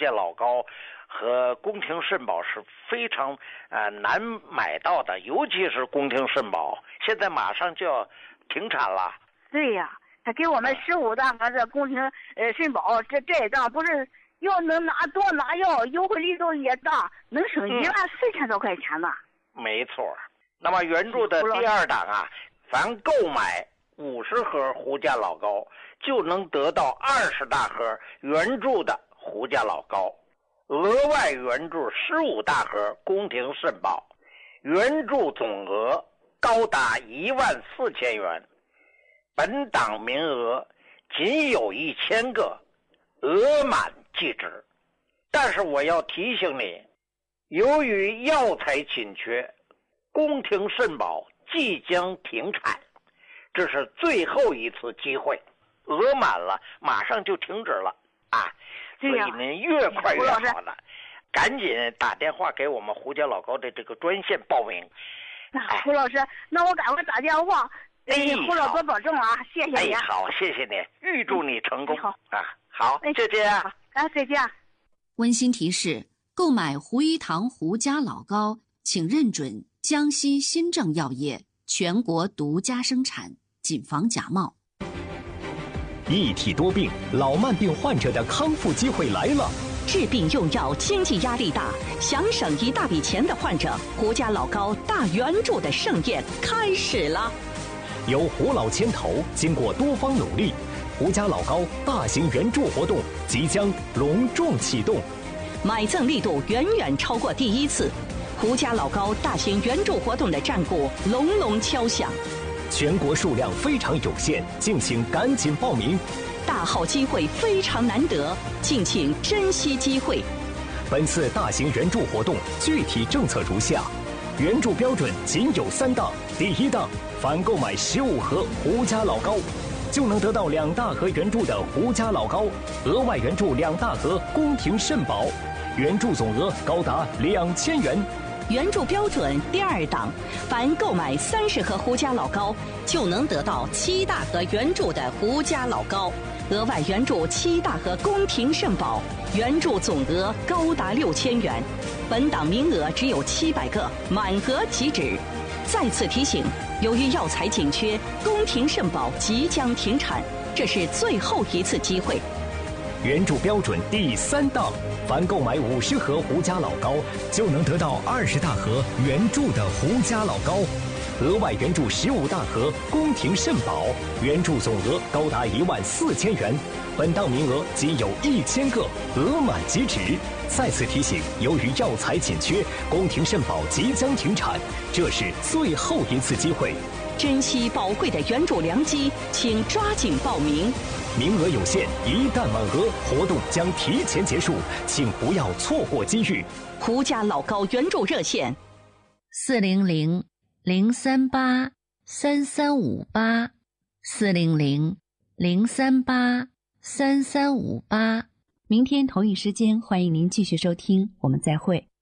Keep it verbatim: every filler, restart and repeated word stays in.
家老高和宫廷肾宝是非常呃难买到的，尤其是宫廷肾宝，现在马上就要停产了。 对呀，他给我们十五大盒这宫廷呃肾宝，这这一张不是要能拿多拿药，优惠力度也大，能省一万四千多块钱呢。 嗯、没错。那么原著的第二档啊，凡购买五十盒胡家老高，就能得到二十大盒原著的胡家老高，额外原著十五大盒宫廷肾宝，原著总额高达一万四千元。本档名额仅有一千个，额满即止。但是我要提醒你，由于药材紧缺，宫廷肾宝即将停产，这是最后一次机会，额满了马上就停止了啊！所以您越快越好了，赶紧打电话给我们胡家老高的这个专线报名。 那胡老师，那我赶快打电话。 哎， 胡老多保重啊，谢谢你。 哎，好，谢谢你，预祝你成功。 好啊，好，再见啊， 啊，再见。 温馨提示：购买胡一堂胡家老高，请认准江西新政药业全国独家生产，谨防假冒。 一体多病，老慢病患者的康复机会来了。 治病用药经济压力大，想省一大笔钱的患者，胡家老高大援助的盛宴开始了。 由胡老牵头，经过多方努力，胡家老高大型援助活动即将隆重启动， 买赠力度远远超过第一次。胡家老高大型援助活动的战鼓隆隆敲响， 全国数量非常有限，敬请赶紧报名。 大好机会非常难得，敬请珍惜机会。 本次大型援助活动具体政策如下：援助标准仅有三档。第一档，凡购买十五盒胡家老高，就能得到两大盒援助的胡家老高，额外援助两大盒宫廷肾宝，援助总额高达两千元。 援助标准第二档，凡购买三十盒胡家老高，就能得到七大盒援助的胡家老高，额外援助七大盒宫廷肾宝，援助总额高达六千元。本档名额只有七百个，满额即止。再次提醒，由于药材紧缺，宫廷肾宝即将停产，这是最后一次机会。 援助标准第三档，凡购买五十盒胡家老高，就能得到二十大盒援助的胡家老高，额外援助十五大盒宫廷肾宝，援助总额高达一万四千元。本档名额仅有一千个，额满即止。再次提醒，由于药材紧缺，宫廷肾宝即将停产，这是最后一次机会。 珍惜宝贵的援助良机，请抓紧报名。 名额有限，一旦满额，活动将提前结束，请不要错过机遇。 胡家老高援助热线： 四零零零三八三三五八，四零零零三八三三五八。明天同一时间，欢迎您继续收听，我们再会。